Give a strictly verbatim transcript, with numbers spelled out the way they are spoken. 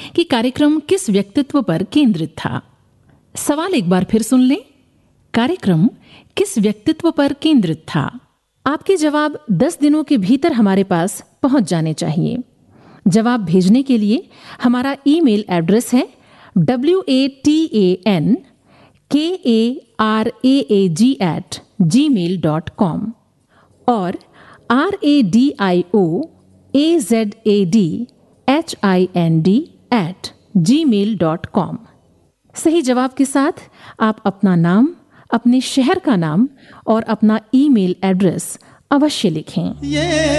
कि कार्यक्रम किस व्यक्तित्व पर केंद्रित था। सवाल एक बार फिर सुन लें। कार्यक्रम किस व्यक्तित्व पर केंद्रित था? आपके जवाब दस दिनों के भीतर हमारे पास पहुंच जाने चाहिए। जवाब भेजने के लिए हमारा ईमेल एड्रेस है W A T A N के A R A A ji eight ji mail dot com और R A D I O A Z A D H I N D eight ji mail dot com. सही जवाब के साथ आप अपना नाम, अपने शहर का नाम और अपना ईमेल एड्रेस अवश्य लिखें।